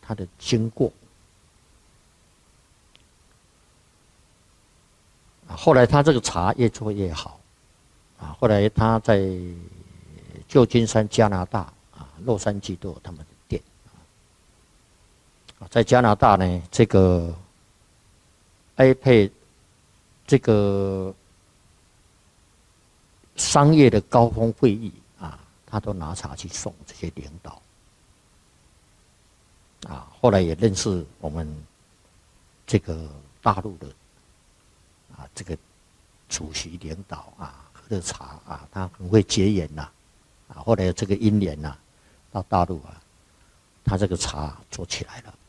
它的经过。后来他这个茶越做越好，后来他在旧金山、加拿大洛杉矶都有他们的店。在加拿大呢，这个 iPad 这个商业的高峰会议他都拿茶去送这些领导。后来也认识我们这个大陆的这个主席领导喝的茶他很会结缘后来这个因缘到大陆他这个茶做起来了。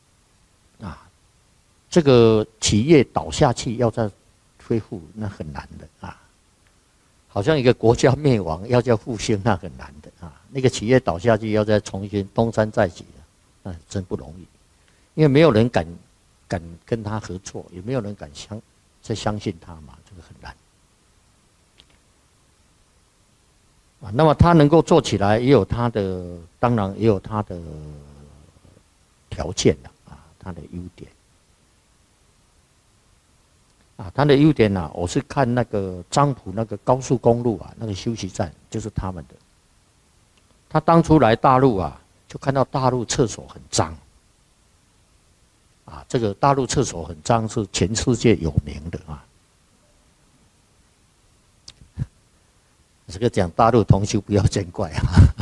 这个企业倒下去要再恢复那很难的好像一个国家灭亡要再复兴那很难的那个企业倒下去要再重新东山再起那真不容易，因为没有人敢跟他合作，也没有人敢再相信他嘛，这个很难。那么他能够做起来，也有他的，当然也有他的条件他的优点。他的优点我是看那个漳浦那个高速公路那个休息站就是他们的。他当初来大陆就看到大陆厕所很脏。这个大陆厕所很脏是全世界有名的这个讲大陆同修不要见怪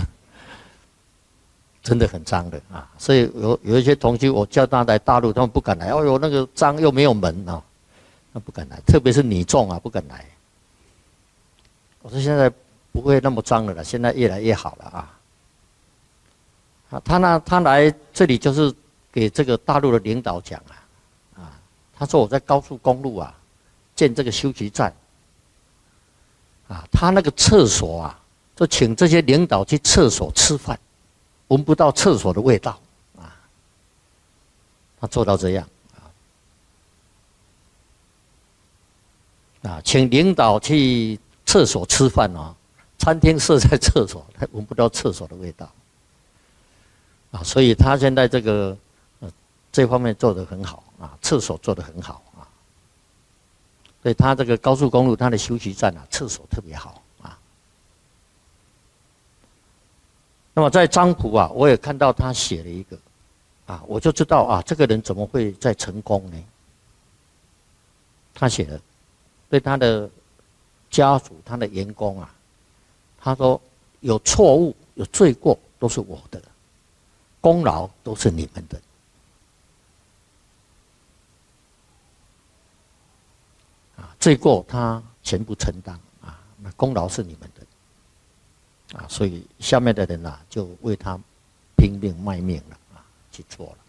真的很脏的所以有一些同修我叫他来大陆，他们不敢来，那个脏又没有门那不敢来，特别是女众不敢来。我说现在不会那么脏了啦，现在越来越好了他来这里就是给这个大陆的领导讲他说我在高速公路建这个休息站他那个厕所就请这些领导去厕所吃饭，闻不到厕所的味道他做到这样请领导去厕所吃饭餐厅设在厕所，他闻不到厕所的味道所以他现在这方面做得很好厕所做得很好所以他这个高速公路他的休息站厕所特别好那么在漳浦我也看到他写了一个我就知道这个人怎么会再成功呢？他写了对他的家属、他的员工他说有错误、有罪过都是我的，功劳都是你们的。罪过他全部承担那功劳是你们的所以下面的人就为他拼命卖命了去做了。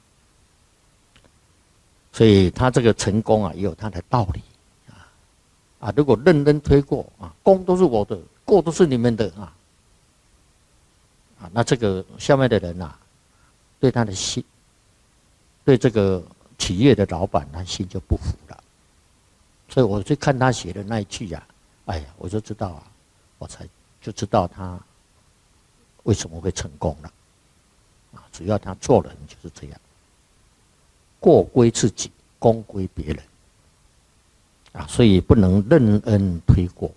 所以他这个成功也有他的道理如果认真推过功都是我的，过都是你们的那这个下面的人对他的心，对这个企业的老板他心就不服了。所以我去看他写的那一句我就知道我就知道他为什么会成功了主要他做人就是这样，过归自己，功归别人所以不能任恩推过。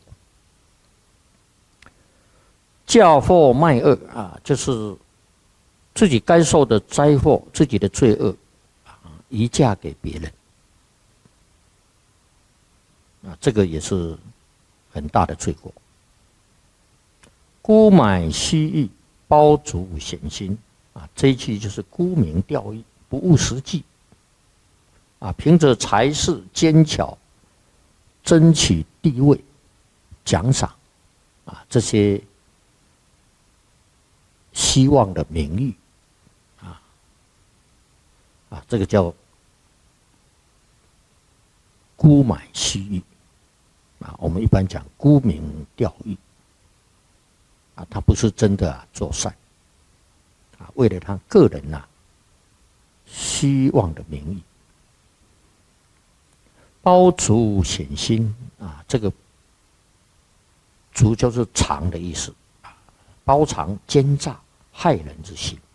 嫁祸卖恶就是自己该受的灾祸、自己的罪恶移嫁给别人这个也是很大的罪过。沽买虚意，包足显心这一句就是沽名钓誉，不务实际凭着才识奸巧争取地位、奖赏这些希望的名誉这个叫沽买虚誉我们一般讲沽名钓誉他不是真的做善为了他个人希望的名誉。包足显心这个足就是藏的意思，包藏奸诈害人之心